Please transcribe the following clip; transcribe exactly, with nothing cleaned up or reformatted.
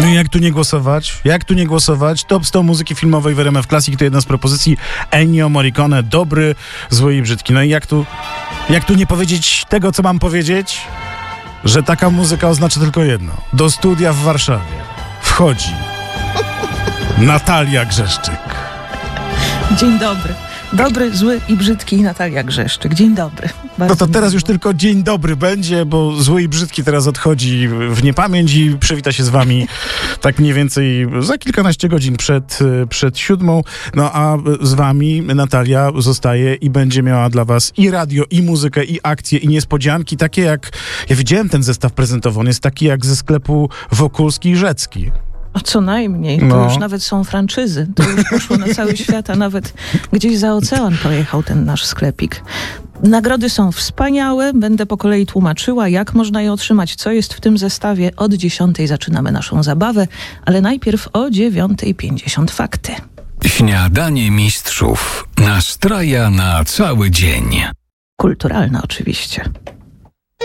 No i jak tu nie głosować? Jak tu nie głosować? Top sto muzyki filmowej w R M F Classic to jedna z propozycji. Ennio Morricone, dobry, zły i brzydki. No i jak tu, jak tu nie powiedzieć tego, co mam powiedzieć? Że taka muzyka oznacza tylko jedno. Do studia w Warszawie wchodzi Natalia Grzeszczyk. Dzień dobry. Dobry, zły i brzydki Natalia Grzeszczyk. Dzień dobry. Bardzo No to teraz miło. już tylko dzień dobry będzie, bo zły i brzydki teraz odchodzi w niepamięć i przywita się z wami tak mniej więcej za kilkanaście godzin przed, przed siódmą. No a z wami Natalia zostaje i będzie miała dla was i radio, i muzykę, i akcje, i niespodzianki. Takie jak, ja widziałem ten zestaw prezentowany, jest taki jak ze sklepu Wokulski i Rzecki. A co najmniej. To No. już nawet są franczyzy. To już poszło na cały świat, a nawet gdzieś za ocean pojechał ten nasz sklepik. Nagrody są wspaniałe. Będę po kolei tłumaczyła, jak można je otrzymać, co jest w tym zestawie. Od dziesiątej zaczynamy naszą zabawę, ale najpierw o dziewiątej pięćdziesiąt fakty. Śniadanie mistrzów nastraja na cały dzień. Kulturalne oczywiście.